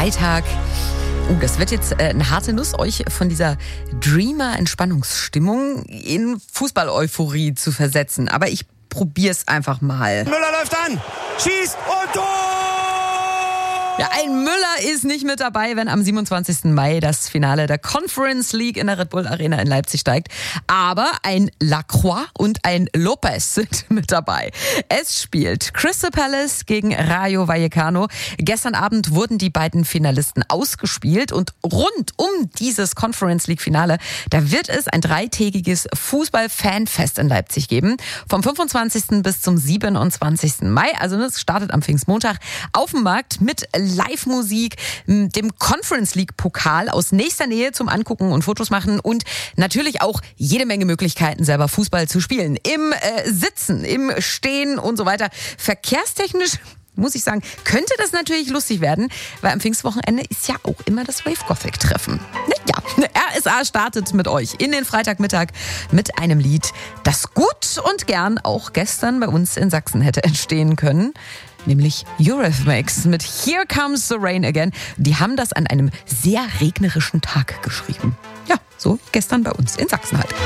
Freitag. Das wird jetzt eine harte Nuss, euch von dieser Dreamer-Entspannungsstimmung in Fußball-Euphorie zu versetzen. Aber ich probier's einfach mal. Müller läuft an, schießt und Tor! Ja, ein Müller ist nicht mit dabei, wenn am 27. Mai das Finale der Conference League in der Red Bull Arena in Leipzig steigt. Aber ein Lacroix und ein Lopez sind mit dabei. Es spielt Crystal Palace gegen Rayo Vallecano. Gestern Abend wurden die beiden Finalisten ausgespielt und rund um dieses Conference League Finale, da wird es ein 3-tägiges Fußball-Fanfest in Leipzig geben. Vom 25. bis zum 27. Mai. Also das startet am Pfingstmontag auf dem Markt mit Live-Musik, dem Conference League Pokal aus nächster Nähe zum Angucken und Fotos machen und natürlich auch jede Menge Möglichkeiten, selber Fußball zu spielen. Im Sitzen, im Stehen und so weiter. Verkehrstechnisch, muss ich sagen, könnte das natürlich lustig werden, weil am Pfingstwochenende ist ja auch immer das Wave Gothic Treffen. Ja, RSA startet mit euch in den Freitagmittag mit einem Lied, das gut und gern auch gestern bei uns in Sachsen hätte entstehen können. Nämlich Eurythmics mit Here Comes the Rain Again. Die haben das an einem sehr regnerischen Tag geschrieben. Ja, so wie gestern bei uns in Sachsen halt.